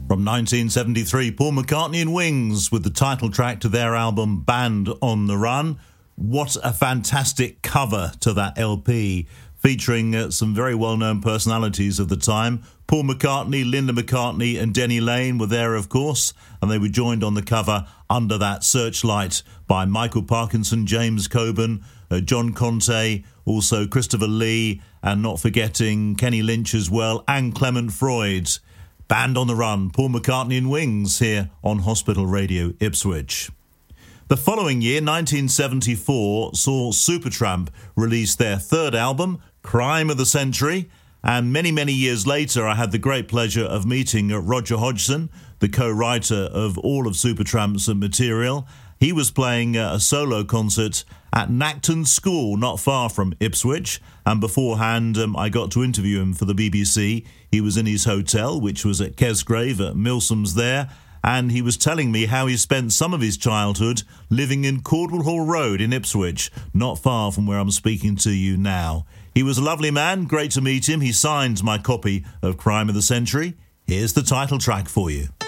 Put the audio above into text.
From 1973, Paul McCartney and Wings with the title track to their album Band on the Run. What a fantastic cover to that LP, featuring some very well-known personalities of the time. Paul McCartney, Linda McCartney and Denny Laine were there, of course, and they were joined on the cover under that searchlight by Michael Parkinson, James Coburn, John Conte, also Christopher Lee, and not forgetting Kenny Lynch as well, and Clement Freud. Band on the Run, Paul McCartney and Wings here on Hospital Radio Ipswich. The following year, 1974, saw Supertramp release their third album, Crime of the Century, and many, many years later I had the great pleasure of meeting Roger Hodgson, the co-writer of all of Supertramp's material. He was playing a solo concert at Nacton School, not far from Ipswich, and beforehand I got to interview him for the BBC. He was in his hotel, which was at Kesgrave at Milsom's there, and he was telling me how he spent some of his childhood living in Cordwell Hall Road in Ipswich, not far from where I'm speaking to you now. He was a lovely man, great to meet him. He signed my copy of Crime of the Century. Here's the title track for you.